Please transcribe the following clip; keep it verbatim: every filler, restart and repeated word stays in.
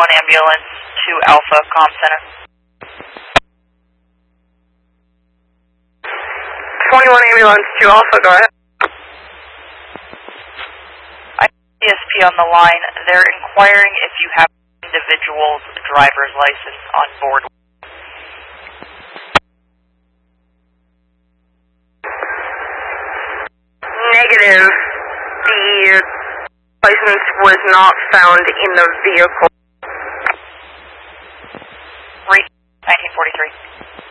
twenty-one ambulance to Alpha Comm Center. twenty-one ambulance to Alpha, go ahead. I have E S P on the line. They're inquiring if you have individual's driver's license on board. Negative. The license was not found in the vehicle. Read nineteen forty-three.